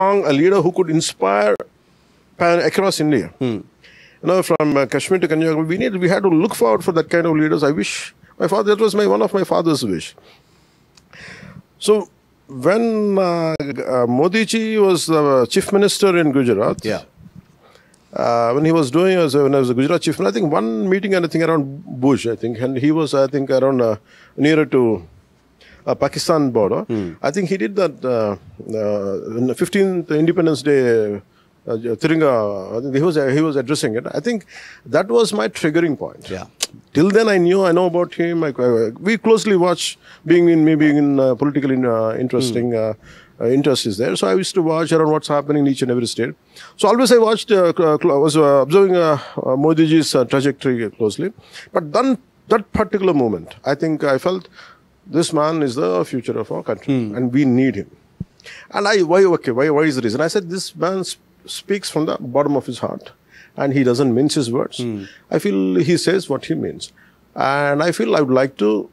a leader who could inspire across India. From Kashmir to Kanyakumari, we had to look forward for that kind of leaders. I wish that was one of my father's wish. So when Modi ji was chief minister in Gujarat, when he was doing, when I was a Gujarat chief minister, I think one meeting and I think around Bush, and he was, I think, around nearer to Pakistan border. I think he did that in the 15th Independence Day. Tiringa, I think he was addressing it. I think that was my triggering point. Till then, I know about him. We closely watch, being in politically interesting interest is there. So I used to watch around what's happening in each and every state. So always I watched, was observing Modi ji's trajectory closely. But then that particular moment, I think I felt this man is the future of our country, and we need him. And why is the reason? I said this man speaks from the bottom of his heart, and he doesn't mince his words. I feel he says what he means, and I feel I would like to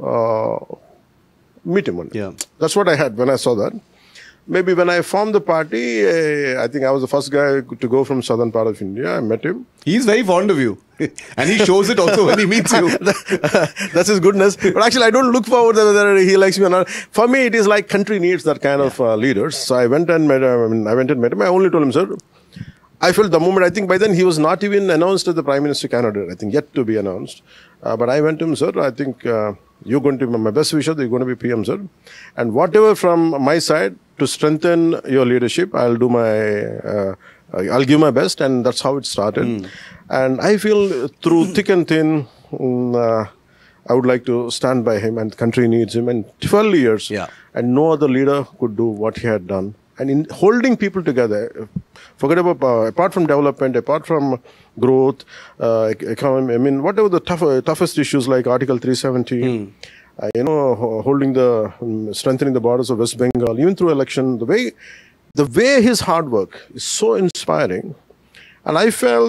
meet him one day. That's what I had when I saw that. Maybe when I formed the party, I think I was the first guy to go from southern part of India. I met him. He's very fond of you. And he shows it also when he meets you. That's his goodness. But actually, I don't look forward to whether he likes me or not. For me, it is like country needs that kind of leaders. So I went and met him. I only told him, sir, I felt the moment, I think by then he was not even announced as the Prime Minister candidate. I think yet to be announced. But I went to him, sir, I think you're going to be my best wisher. You're going to be PM, sir. And whatever from my side to strengthen your leadership, I'll do I'll give my best. And that's how it started. And I feel through thick and thin, I would like to stand by him, and the country needs him. And 12 years, and no other leader could do what he had done. And in holding people together, forget about, apart from development, apart from growth, economy, I mean, whatever the toughest issues like Article 370, strengthening the borders of West Bengal, even through election, the way his hard work is so inspiring. And I felt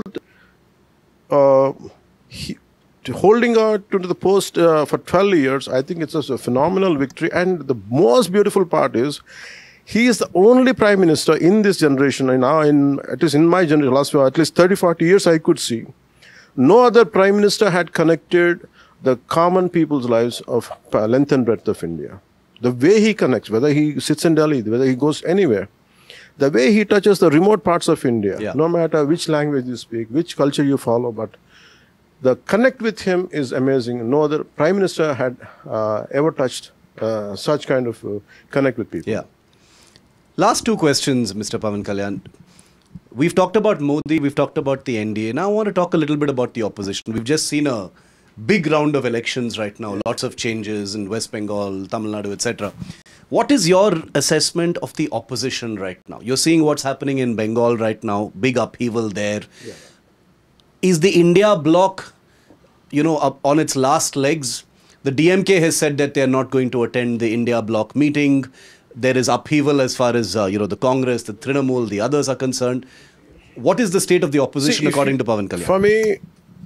holding out to the post for 12 years, I think it's a phenomenal victory. And the most beautiful part is, he is the only Prime Minister in this generation, at least in my generation, last at least 30, 40 years I could see. No other Prime Minister had connected the common people's lives of length and breadth of India. The way he connects, whether he sits in Delhi, whether he goes anywhere, the way he touches the remote parts of India, no matter which language you speak, which culture you follow, but the connect with him is amazing. No other Prime Minister had ever touched such kind of connect with people. Last two questions, Mr. Pawan Kalyan. We've talked about Modi, we've talked about the NDA. Now I want to talk a little bit about the opposition. We've just seen a big round of elections right now, lots of changes in West Bengal, Tamil Nadu, etc. What is your assessment of the opposition right now? You're seeing what's happening in Bengal right now, big upheaval there. Is the India bloc, up on its last legs? The DMK has said that they're not going to attend the India bloc meeting. There is upheaval as far as, the Congress, the Trinamool, the others are concerned. What is the state of the opposition according to Pawan Kalyan? For me,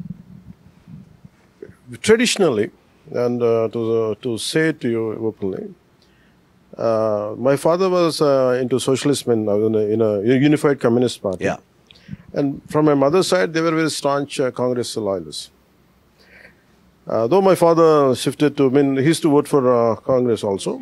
traditionally, and to say to you openly, my father was into socialism in a unified communist party. And from my mother's side, they were very staunch Congress loyalists. Though my father shifted he used to vote for Congress also.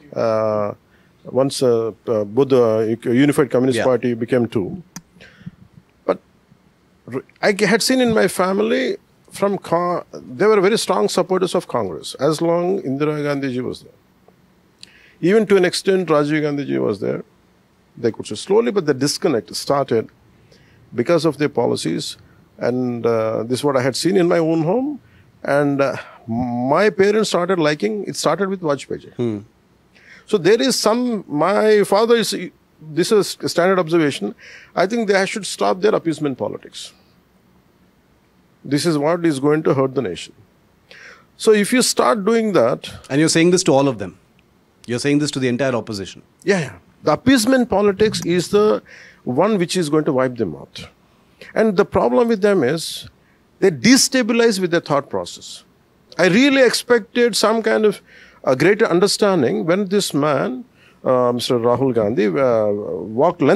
Once both the Unified Communist Party became two. But I had seen in my family, they were very strong supporters of Congress, as long Indira Gandhi ji was there. Even to an extent, Rajiv Gandhi ji was there. They could say slowly, but the disconnect started because of their policies. And this is what I had seen in my own home. And my parents started liking, it started with Vajpayee ji. So there is my father is, this is a standard observation, I think they should stop their appeasement politics. This is what is going to hurt the nation. So if you start doing that... And you're saying this to all of them? You're saying this to the entire opposition? The appeasement politics is the one which is going to wipe them out. And the problem with them is, they destabilize with their thought process. I really expected some kind of a greater understanding when this man Mr. Rahul Gandhi walked